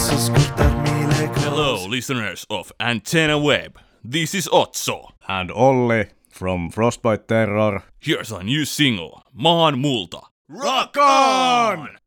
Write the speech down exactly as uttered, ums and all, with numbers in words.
Hello, listeners of Antenna Web. This is Otso. And Olli from Frostbite Terror. Here's a new single, Maan multa. Rock on!